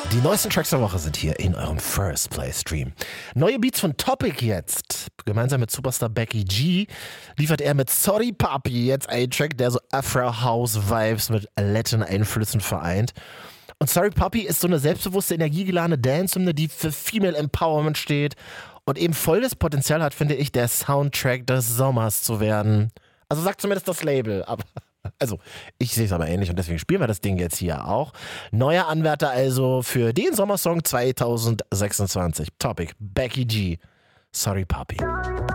Die neuesten Tracks der Woche sind hier in eurem First Play Stream. Neue Beats von Topic jetzt. Gemeinsam mit Superstar Becky G liefert er mit Sorry Papi jetzt einen Track, der so Afro-House-Vibes mit Latin-Einflüssen vereint. Und Sorry Papi ist so eine selbstbewusste, energiegeladene Dance-Hymne, die für Female Empowerment steht und eben voll das Potenzial hat, finde ich, der Soundtrack des Sommers zu werden. Also sagt zumindest das Label, aber also, ich sehe es aber ähnlich und deswegen spielen wir das Ding jetzt hier auch. Neuer Anwärter also für den Sommersong 2026. Topic, Becky G. Sorry Papi.